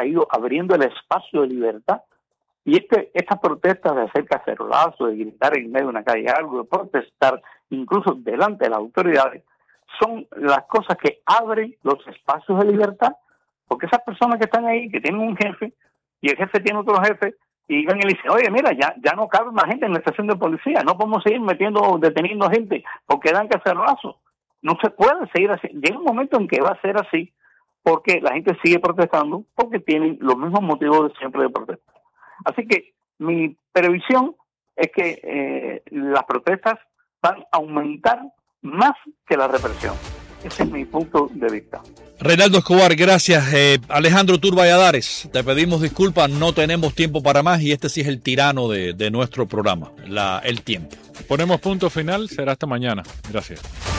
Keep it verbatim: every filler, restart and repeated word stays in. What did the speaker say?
ha ido abriendo el espacio de libertad. Y este, estas protestas de hacer cacerolazos, de gritar en medio de una calle algo, de protestar incluso delante de las autoridades, son las cosas que abren los espacios de libertad, porque esas personas que están ahí, que tienen un jefe, y el jefe tiene otro jefe, y van y le dicen, oye, mira, ya ya no cabe más gente en la estación de policía, no podemos seguir metiendo, deteniendo gente, porque dan cacerolazos. No se puede seguir así. Llega un momento en que va a ser así, porque la gente sigue protestando, porque tienen los mismos motivos de siempre de protesta. Así que mi previsión es que eh, las protestas van a aumentar más que la represión. Ese es mi punto de vista. Reinaldo Escobar, gracias. Eh, Alejandro Tour Valladares, te pedimos disculpas, no tenemos tiempo para más y este sí es el tirano de, de nuestro programa, la, el tiempo. Ponemos punto final, será hasta mañana. Gracias.